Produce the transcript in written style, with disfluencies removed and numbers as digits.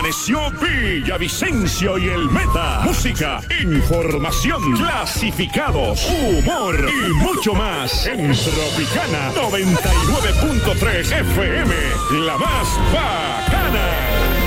Amaneció Villavicencio y el Meta. Música, información, clasificados, humor y mucho más en Tropicana 99.3 FM. La más bacana.